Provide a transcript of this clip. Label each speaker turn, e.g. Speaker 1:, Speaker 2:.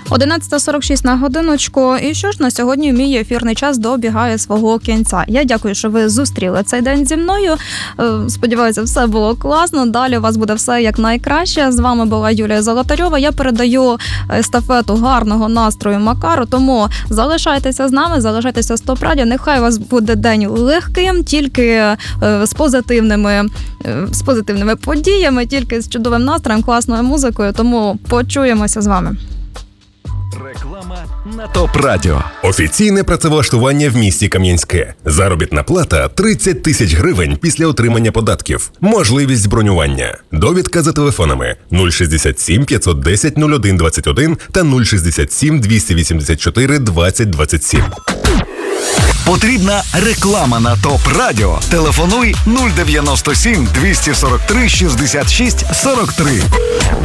Speaker 1: 11:46 на годиночку. І що ж, на сьогодні мій ефірний час добігає свого кінця. Я дякую, що ви зустріли цей день зі мною. Сподіваюся, все було класно. Далі у вас буде все як найкраще. З вами була Юлія Золотарьова. Я передаю естафету гарного настрою Макару, тому залишайтеся з нами, залишайтеся з ТОП Радіо. Нехай у вас буде день легким, тільки з позитивними подіями, тільки з чудовим настроєм, класною музикою. Тому почуємося з вами.
Speaker 2: Реклама на ТОП Радіо.
Speaker 3: Офіційне працевлаштування в місті Кам'янське. Заробітна плата 30 тисяч гривень після отримання податків. Можливість бронювання. Довідка за телефонами 067 510 01 21 та 067 284 20 27.
Speaker 2: Потрібна реклама на ТОП Радіо. Телефонуй 097 243 66 43.